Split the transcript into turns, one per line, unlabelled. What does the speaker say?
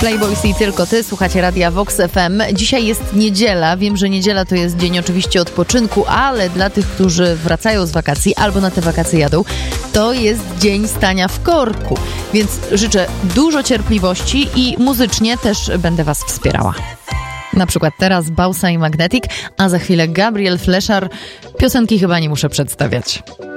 Playboys i tylko ty, słuchacie Radia Vox FM. Dzisiaj jest niedziela. Wiem, że niedziela to jest dzień oczywiście odpoczynku, ale dla tych, którzy wracają z wakacji albo na te wakacje jadą, to jest dzień stania w korku. Więc życzę dużo cierpliwości i muzycznie też będę was wspierała. Na przykład teraz Bausa i Magnetic, a za chwilę Gabriel Fleszar. Piosenki chyba nie muszę przedstawiać.